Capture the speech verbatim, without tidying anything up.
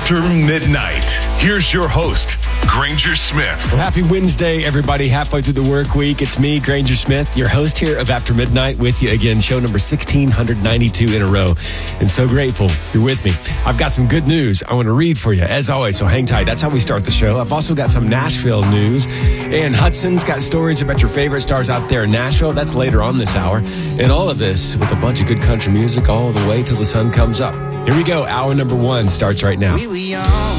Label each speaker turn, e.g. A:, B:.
A: After Midnight. Here's your host, Granger Smith.
B: Well, happy Wednesday, everybody. Halfway through the work week. It's me, Granger Smith, your host here of After Midnight with you again. Show number one six ninety-two in a row. And so grateful you're with me. I've got some good news I want to read for you, as always, so hang tight. That's how we start the show. I've also got some Nashville news. And Hudson's got stories about your favorite stars out there in Nashville. That's later on this hour. And all of this with a bunch of good country music all the way till the sun comes up. Here we go. Hour number one starts right now.
C: We were young.